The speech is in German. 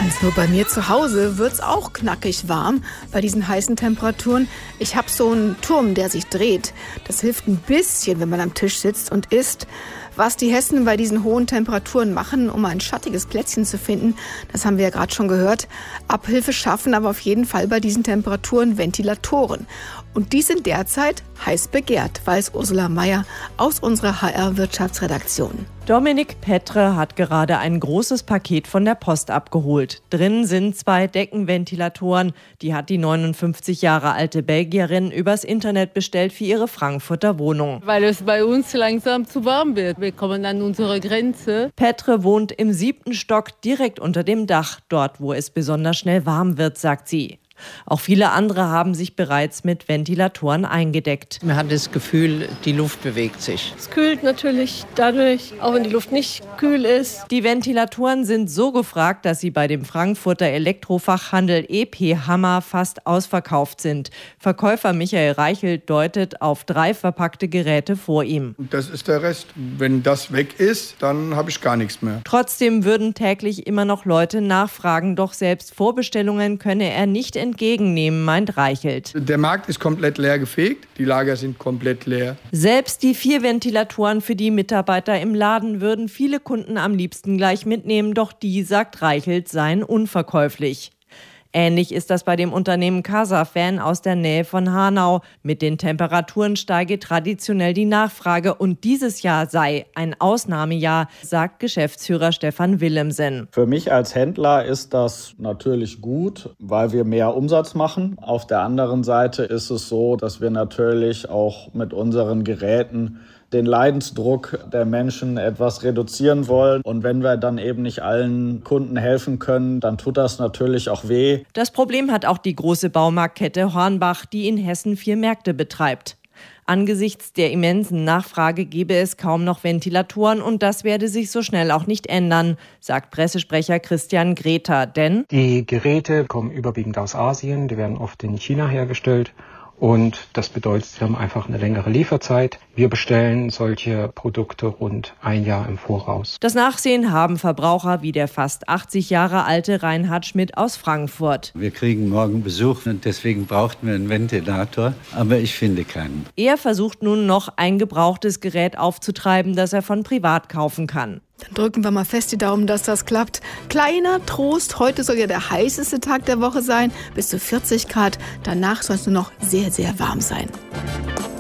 Also bei mir zu Hause wird's auch knackig warm bei diesen heißen Temperaturen. Ich habe so einen Turm, der sich dreht. Das hilft ein bisschen, wenn man am Tisch sitzt und isst. Was die Hessen bei diesen hohen Temperaturen machen, um ein schattiges Plätzchen zu finden, das haben wir ja gerade schon gehört. Abhilfe schaffen aber auf jeden Fall bei diesen Temperaturen Ventilatoren. Und die sind derzeit heiß begehrt, weiß Ursula Meier aus unserer HR-Wirtschaftsredaktion. Dominik Petre hat gerade ein großes Paket von der Post abgeholt. Drin sind 2 Deckenventilatoren. Die hat die 59 Jahre alte Belgierin übers Internet bestellt für ihre Frankfurter Wohnung. Weil es bei uns langsam zu warm wird. Wir kommen an unsere Grenze. Petre wohnt im 7. Stock direkt unter dem Dach, dort wo es besonders schnell warm wird, sagt sie. Auch viele andere haben sich bereits mit Ventilatoren eingedeckt. Man hat das Gefühl, die Luft bewegt sich. Es kühlt natürlich dadurch, auch wenn die Luft nicht kühl ist. Die Ventilatoren sind so gefragt, dass sie bei dem Frankfurter Elektrofachhandel EP Hammer fast ausverkauft sind. Verkäufer Michael Reichelt deutet auf 3 verpackte Geräte vor ihm. Das ist der Rest. Wenn das weg ist, dann habe ich gar nichts mehr. Trotzdem würden täglich immer noch Leute nachfragen, doch selbst Vorbestellungen könne er nicht entgegennehmen, meint Reichelt. Der Markt ist komplett leer gefegt, die Lager sind komplett leer. Selbst die 4 Ventilatoren für die Mitarbeiter im Laden würden viele Kunden am liebsten gleich mitnehmen, doch die, sagt Reichelt, seien unverkäuflich. Ähnlich ist das bei dem Unternehmen Casafan aus der Nähe von Hanau. Mit den Temperaturen steige traditionell die Nachfrage und dieses Jahr sei ein Ausnahmejahr, sagt Geschäftsführer Stefan Willemsen. Für mich als Händler ist das natürlich gut, weil wir mehr Umsatz machen. Auf der anderen Seite ist es so, dass wir natürlich auch mit unseren Geräten den Leidensdruck der Menschen etwas reduzieren wollen. Und wenn wir dann eben nicht allen Kunden helfen können, dann tut das natürlich auch weh. Das Problem hat auch die große Baumarktkette Hornbach, die in Hessen 4 Märkte betreibt. Angesichts der immensen Nachfrage gebe es kaum noch Ventilatoren und das werde sich so schnell auch nicht ändern, sagt Pressesprecher Christian Greta. Denn die Geräte kommen überwiegend aus Asien, die werden oft in China hergestellt. Und das bedeutet, sie haben einfach eine längere Lieferzeit. Wir bestellen solche Produkte rund 1 Jahr im Voraus. Das Nachsehen haben Verbraucher wie der fast 80 Jahre alte Reinhard Schmidt aus Frankfurt. Wir kriegen morgen Besuch und deswegen brauchten wir einen Ventilator, aber ich finde keinen. Er versucht nun noch ein gebrauchtes Gerät aufzutreiben, das er von privat kaufen kann. Dann drücken wir mal fest die Daumen, dass das klappt. Kleiner Trost, heute soll ja der heißeste Tag der Woche sein, bis zu 40 Grad. Danach soll es nur noch sehr, sehr warm sein.